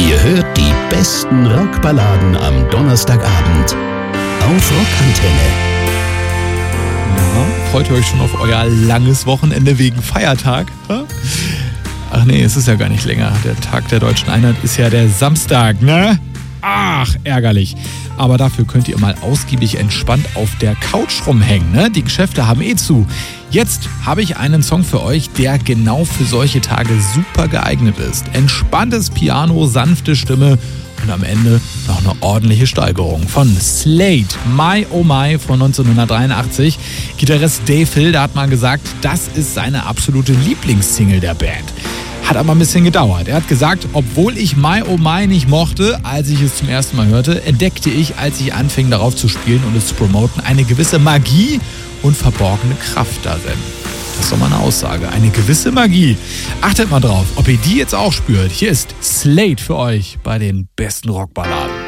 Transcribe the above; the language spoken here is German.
Ihr hört die besten Rockballaden am Donnerstagabend auf Rockantenne. Ja, freut ihr euch schon auf euer langes Wochenende wegen Feiertag? Ach nee, es ist ja gar nicht länger. Der Tag der Deutschen Einheit ist ja der Samstag, ne? Ach, ärgerlich. Aber dafür könnt ihr mal ausgiebig entspannt auf der Couch rumhängen, ne? Die Geschäfte haben zu. Jetzt habe ich einen Song für euch, der genau für solche Tage super geeignet ist. Entspanntes Piano, sanfte Stimme und am Ende noch eine ordentliche Steigerung von Slade, My Oh My von 1983. Gitarrist Dave Hill, der hat mal gesagt, das ist seine absolute Lieblingssingle der Band. Hat aber ein bisschen gedauert. Er hat gesagt, obwohl ich My Oh My nicht mochte, als ich es zum ersten Mal hörte, entdeckte ich, als ich anfing darauf zu spielen und es zu promoten, eine gewisse Magie und verborgene Kraft darin. Das ist doch mal eine Aussage. Eine gewisse Magie. Achtet mal drauf, ob ihr die jetzt auch spürt. Hier ist Slade für euch bei den besten Rockballaden.